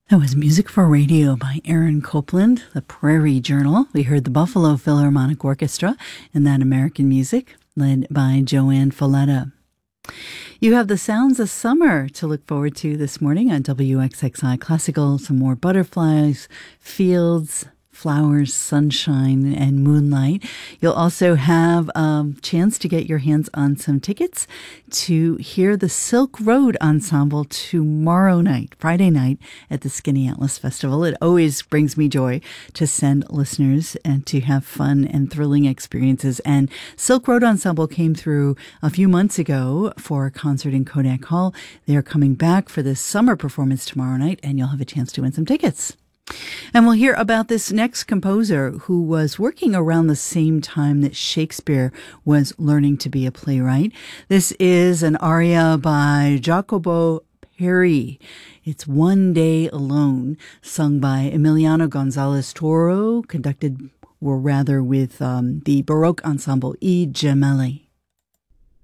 That was Music for Radio by Aaron Copland, the Prairie Journal. We heard the Buffalo Philharmonic Orchestra in that American music, led by Joanne Folletta. You have the sounds of summer to look forward to this morning on WXXI Classical. Some more butterflies, fields, flowers, sunshine, and moonlight. You'll also have a chance to get your hands on some tickets to hear the Silk Road Ensemble tomorrow night, Friday night, at the Skinny Atlas Festival. It always brings me joy to send listeners and to have fun and thrilling experiences. And Silk Road Ensemble came through a few months ago for a concert in Kodak Hall. They are coming back for this summer performance tomorrow night, and you'll have a chance to win some tickets. And we'll hear about this next composer who was working around the same time that Shakespeare was learning to be a playwright. This is an aria by Jacopo Peri. It's One Day Alone, sung by Emiliano Gonzalez Toro, conducted, or rather with the Baroque ensemble I Gemelli.